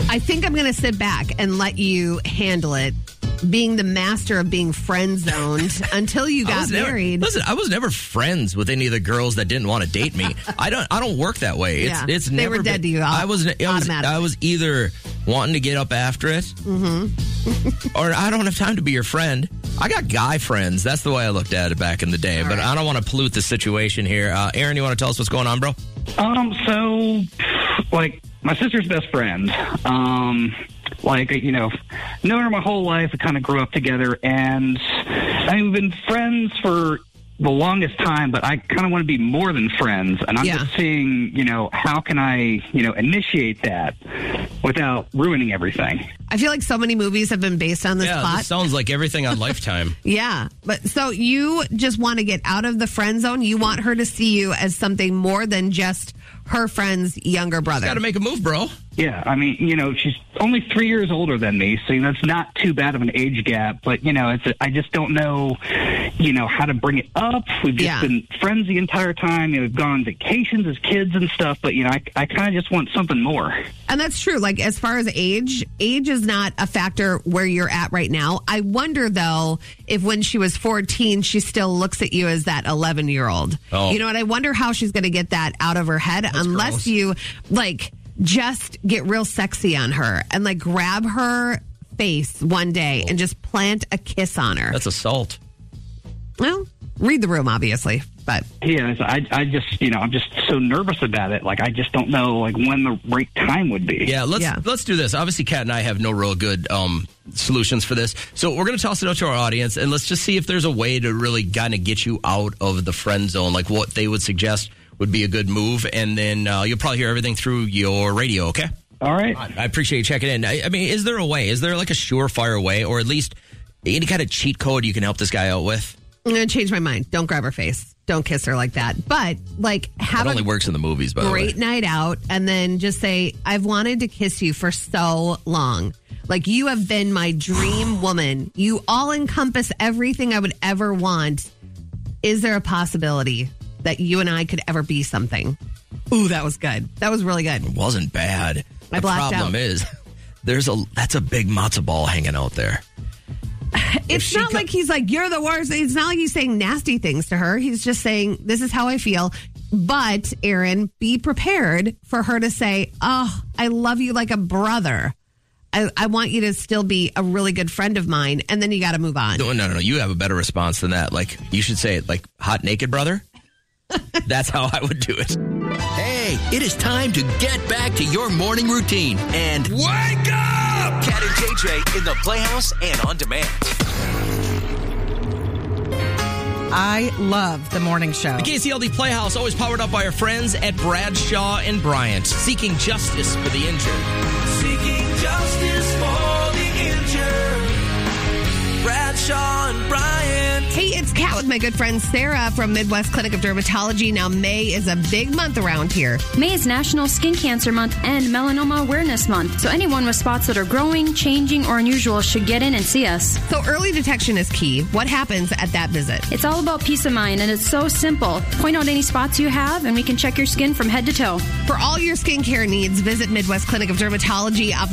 I think I'm going to sit back and let you handle it, being the master of being friend zoned until you got married. Listen, I was never friends with any of the girls that didn't want to date me. I don't work that way. It's they never were dead to you. I was either wanting to get up after it, or I don't have time to be your friend. I got guy friends. That's the way I looked at it back in the day. But I don't want to pollute the situation here. Aaron, you want to tell us what's going on, bro? So, like, my sister's best friend, known her my whole life. We kind of grew up together, and we've been friends for the longest time, but I kind of want to be more than friends, and I'm just seeing, how can I, initiate that without ruining everything. I feel like so many movies have been based on this plot. This sounds like everything on Lifetime. Yeah, but so you just want to get out of the friend zone? You want her to see you as something more than just her friend's younger brother? Got to make a move, bro. Yeah, she's only 3 years older than me, so that's not too bad of an age gap. But I just don't know, how to bring it up. We've just been friends the entire time. We've gone on vacations as kids and stuff. But I kind of just want something more. And that's true. Like, as far as age is not a factor where you're at right now. I wonder though if when she was 14, she still looks at you as that 11-year-old. Oh. You know what? I wonder how she's going to get that out of her head unless gross. you just get real sexy on her and grab her face one day and just plant a kiss on her. That's assault. Well, read the room, obviously, but yeah, I just I'm just so nervous about it. I just don't know when the right time would be. Yeah, let's do this. Obviously, Kat and I have no real good solutions for this, so we're going to toss it out to our audience and let's just see if there's a way to really kind of get you out of the friend zone, like what they would suggest would be a good move, and then you'll probably hear everything through your radio, okay? All right. I appreciate you checking in. I mean, is there a way? Is there a surefire way, or at least any kind of cheat code you can help this guy out with? I'm going to change my mind. Don't grab her face. Don't kiss her like that. But, have it only works in the movies, by the way. Great night out, and then just say, I've wanted to kiss you for so long. You have been my dream woman. You all encompass everything I would ever want. Is there a possibility that you and I could ever be something? Ooh, that was good. That was really good. It wasn't bad. I blacked out. The problem is, that's a big matzo ball hanging out there. It's not like he's you're the worst. It's not like he's saying nasty things to her. He's just saying, this is how I feel. But, Aaron, be prepared for her to say, oh, I love you like a brother. I want you to still be a really good friend of mine. And then you got to move on. No. You have a better response than that. You should say it hot naked brother. That's how I would do it. Hey, it is time to get back to your morning routine and wake up! Kat and JJ in the Playhouse and on demand. I love the morning show. The KCLD Playhouse, always powered up by our friends at Bradshaw and Bryant, seeking justice for the injured. Seeking justice for the injured. Bradshaw and Bryant. Hey, it's Kat with my good friend Sarah from Midwest Clinic of Dermatology. Now, May is a big month around here. May is National Skin Cancer Month and Melanoma Awareness Month. So anyone with spots that are growing, changing, or unusual should get in and see us. So early detection is key. What happens at that visit? It's all about peace of mind, and it's so simple. Point out any spots you have, and we can check your skin from head to toe. For all your skincare needs, visit Midwest Clinic of Dermatology off